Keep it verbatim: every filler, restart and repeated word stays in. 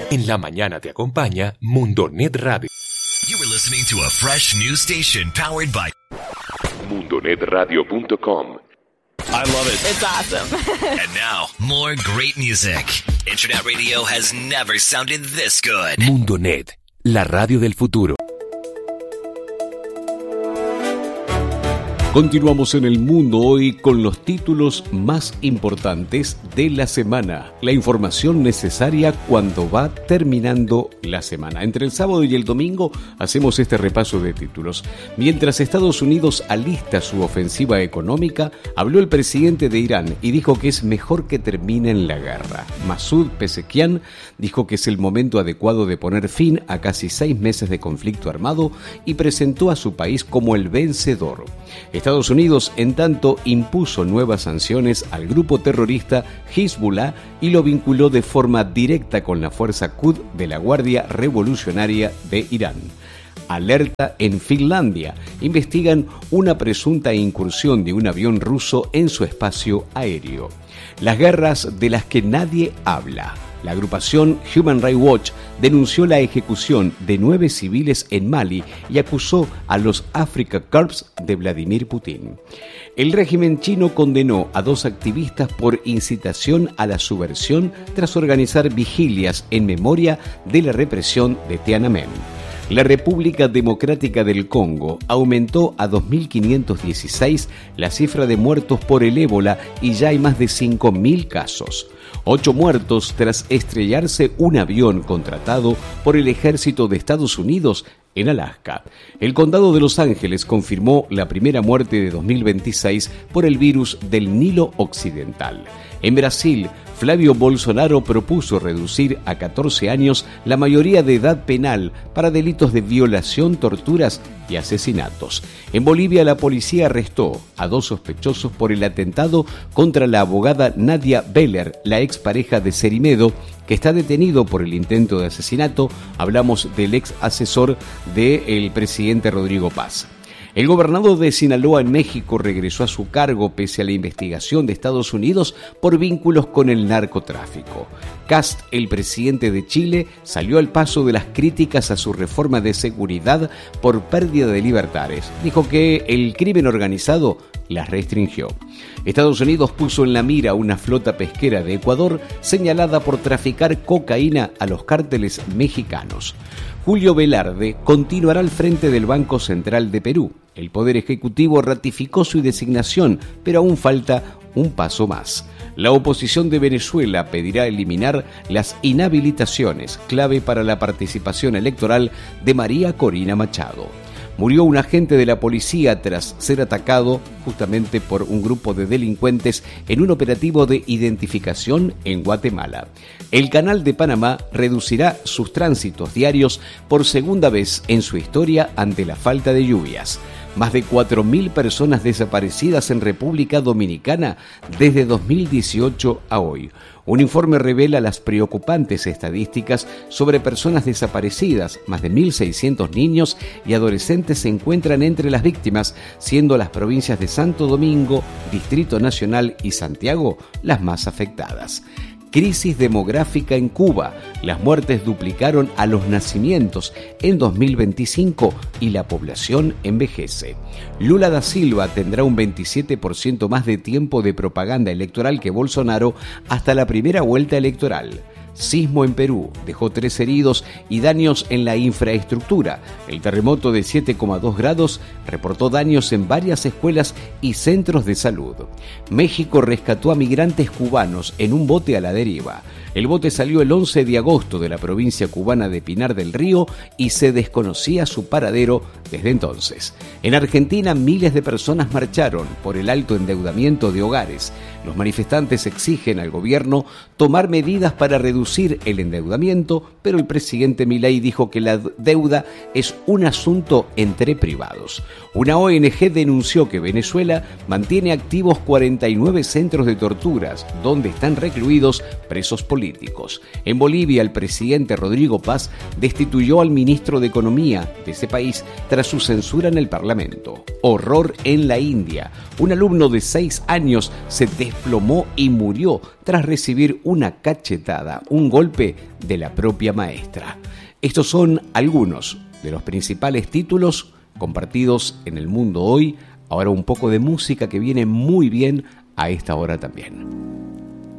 En la mañana te acompaña Mundonet Radio. You were listening to a fresh new station powered by mundonet radio punto com. I love it. It's awesome. And now, more great music. Internet radio has never sounded this good. Mundonet, la radio del futuro. Continuamos en el mundo hoy con los títulos más importantes de la semana. La información necesaria cuando va terminando la semana. Entre el sábado y el domingo hacemos este repaso de títulos. Mientras Estados Unidos alista su ofensiva económica, habló el presidente de Irán y dijo que es mejor que terminen la guerra. Masoud Pezeshkian dijo que es el momento adecuado de poner fin a casi seis meses de conflicto armado y presentó a su país como el vencedor. Estados Unidos, en tanto, impuso nuevas sanciones al grupo terrorista Hezbollah y lo vinculó de forma directa con la fuerza Quds de la Guardia Revolucionaria de Irán. Alerta en Finlandia. Investigan una presunta incursión de un avión ruso en su espacio aéreo. Las guerras de las que nadie habla. La agrupación Human Rights Watch denunció la ejecución de nueve civiles en Mali y acusó a los Africa Corps de Vladimir Putin. El régimen chino condenó a dos activistas por incitación a la subversión tras organizar vigilias en memoria de la represión de Tiananmen. La República Democrática del Congo aumentó a dos mil quinientos dieciséis la cifra de muertos por el ébola y ya hay más de cinco mil casos. Ocho muertos tras estrellarse un avión contratado por el ejército de Estados Unidos en Alaska. El condado de Los Ángeles confirmó la primera muerte de dos mil veintiséis por el virus del Nilo Occidental. En Brasil, Flavio Bolsonaro propuso reducir a catorce años la mayoría de edad penal para delitos de violación, torturas y asesinatos. En Bolivia, la policía arrestó a dos sospechosos por el atentado contra la abogada Nadia Beller, la expareja de Cerimedo, que está detenido por el intento de asesinato. Hablamos del ex asesor del presidente Rodrigo Paz. El gobernador de Sinaloa en México regresó a su cargo pese a la investigación de Estados Unidos por vínculos con el narcotráfico. Kast, el presidente de Chile, salió al paso de las críticas a su reforma de seguridad por pérdida de libertades. Dijo que el crimen organizado las restringió. Estados Unidos puso en la mira una flota pesquera de Ecuador señalada por traficar cocaína a los cárteles mexicanos. Julio Velarde continuará al frente del Banco Central de Perú. El Poder Ejecutivo ratificó su designación, pero aún falta un paso más. La oposición de Venezuela pedirá eliminar las inhabilitaciones, clave para la participación electoral de María Corina Machado. Murió un agente de la policía tras ser atacado justamente por un grupo de delincuentes en un operativo de identificación en Guatemala. El Canal de Panamá reducirá sus tránsitos diarios por segunda vez en su historia ante la falta de lluvias. Más de cuatro mil personas desaparecidas en República Dominicana desde dos mil dieciocho a hoy. Un informe revela las preocupantes estadísticas sobre personas desaparecidas. Más de mil seiscientos niños y adolescentes se encuentran entre las víctimas, siendo las provincias de Santo Domingo, Distrito Nacional y Santiago las más afectadas. Crisis demográfica en Cuba. Las muertes duplicaron a los nacimientos en dos mil veinticinco y la población envejece. Lula da Silva tendrá un veintisiete por ciento más de tiempo de propaganda electoral que Bolsonaro hasta la primera vuelta electoral. Sismo en Perú dejó tres heridos y daños en la infraestructura. El terremoto de siete coma dos grados reportó daños en varias escuelas y centros de salud. México rescató a migrantes cubanos en un bote a la deriva. El bote salió el once de agosto de la provincia cubana de Pinar del Río y se desconocía su paradero desde entonces. En Argentina, miles de personas marcharon por el alto endeudamiento de hogares. Los manifestantes exigen al gobierno tomar medidas para reducir el endeudamiento, pero el presidente Milei dijo que la deuda es un asunto entre privados. Una O N G denunció que Venezuela mantiene activos cuarenta y nueve centros de torturas, donde están recluidos presos políticos. En Bolivia, el presidente Rodrigo Paz destituyó al ministro de Economía de ese país tras su censura en el Parlamento. Horror en la India. Un alumno de seis años se desplomó y murió tras recibir una cachetada un golpe de la propia maestra. Estos son algunos de los principales títulos compartidos en el mundo hoy. Ahora un poco de música que viene muy bien a esta hora también.